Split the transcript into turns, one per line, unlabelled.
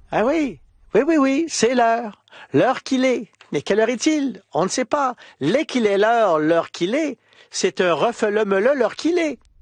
Ah oui, oui, oui, oui, c'est l'heure. L'heure qu'il est. Mais quelle heure est-il? On ne sait pas. L'est qu'il est l'heure qu'il est, c'est un refele-mele l'heure qu'il est.